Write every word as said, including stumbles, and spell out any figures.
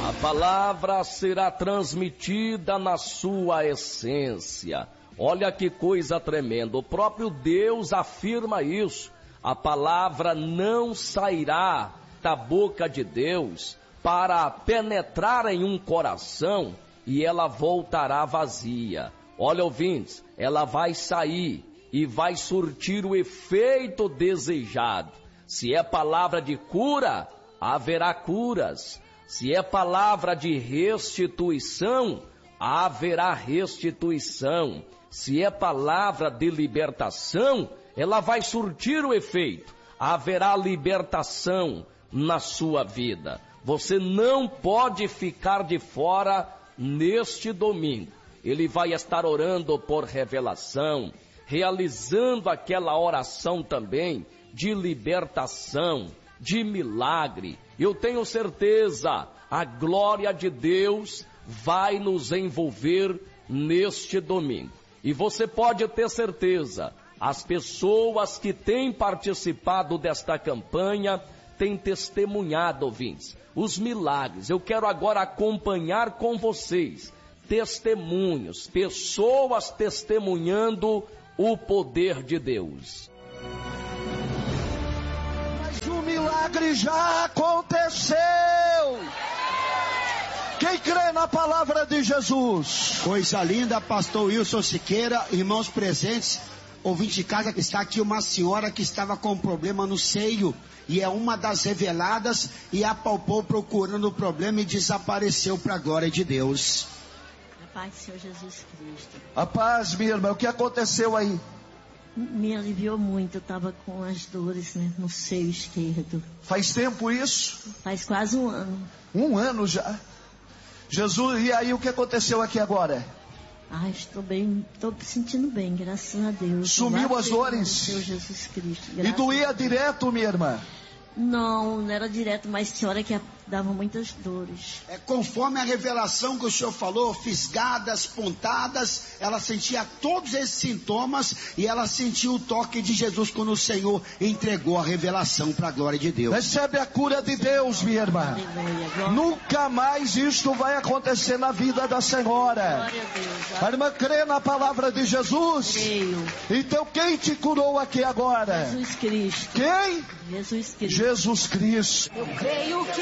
A palavra será transmitida na sua essência. Olha que coisa tremenda, o próprio Deus afirma isso. A palavra não sairá da boca de Deus para penetrar em um coração e ela voltará vazia. Olha, ouvintes, ela vai sair e vai surtir o efeito desejado. Se é palavra de cura, haverá curas. Se é palavra de restituição, haverá restituição. Se é palavra de libertação, ela vai surtir o efeito. Haverá libertação na sua vida. Você não pode ficar de fora neste domingo. Ele vai estar orando por revelação, realizando aquela oração também de libertação, de milagre. Eu tenho certeza, a glória de Deus vai nos envolver neste domingo. E você pode ter certeza, as pessoas que têm participado desta campanha têm testemunhado, ouvintes, os milagres. Eu quero agora acompanhar com vocês testemunhos, pessoas testemunhando o poder de Deus. Mas o milagre já aconteceu. Quem crê na palavra de Jesus? Coisa linda, pastor Wilson Siqueira, irmãos presentes, ouvinte de casa, que está aqui uma senhora que estava com um problema no seio e é uma das reveladas e apalpou procurando o problema e desapareceu para a glória de Deus. A paz do Senhor Jesus Cristo. A paz, minha irmã, o que aconteceu aí? Me aliviou muito, eu estava com as dores, né, no seio esquerdo. Faz tempo isso? Faz quase um ano. Um ano já? Jesus, e aí o que aconteceu aqui agora? Ah, estou bem, estou me sentindo bem, graças a Deus. Sumiu as dores? Senhor Jesus Cristo. E doía direto, minha irmã? Não, não era direto, mas tinha hora que dava muitas dores. É conforme a revelação que o senhor falou, fisgadas, pontadas, ela sentia todos esses sintomas e ela sentiu o toque de Jesus quando o Senhor entregou a revelação para a glória de Deus. Recebe a cura de Deus, minha irmã. Aleluia. Nunca mais isto vai acontecer na vida da senhora. Glória a Deus. A irmã crê na palavra de Jesus? Creio. Então quem te curou aqui agora? Jesus Cristo. Quem? Jesus Cristo. Jesus Cristo. Eu creio que